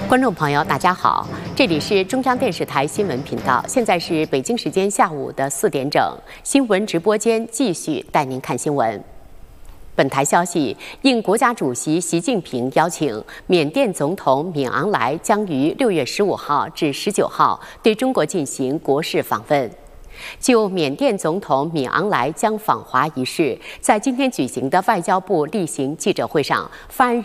观众朋友，大家好，这里是中央电视台新闻频道，现在是北京时间下午的4点整，新闻直播间继续带您看新闻。本台消息，应国家主席习近平邀请，缅甸总统敏昂莱将于6月15号至19号对中国进行国事访问。就缅甸总统敏昂莱将访华一事，在今天举行的外交部例行记者会上，发言